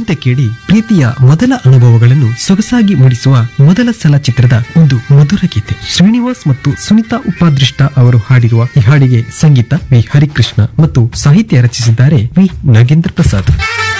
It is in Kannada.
ಮುಂದೆ ಕೇಳಿ ಪ್ರೀತಿಯ ಮೊದಲ ಅನುಭವಗಳನ್ನು ಸೊಗಸಾಗಿ ಮೂಡಿಸುವ ಮೊದಲ ಸಲ ಚಿತ್ರದ ಒಂದು ಮಧುರ ಗೀತೆ. ಶ್ರೀನಿವಾಸ್ ಮತ್ತು ಸುನಿತಾ ಉಪಾದೃಷ್ಟ ಅವರು ಹಾಡಿರುವ ಈ ಹಾಡಿಗೆ ಸಂಗೀತ ವಿ ಹರಿಕೃಷ್ಣ ಮತ್ತು ಸಾಹಿತ್ಯ ರಚಿಸಿದ್ದಾರೆ ವಿ ನಾಗೇಂದ್ರ ಪ್ರಸಾದ್.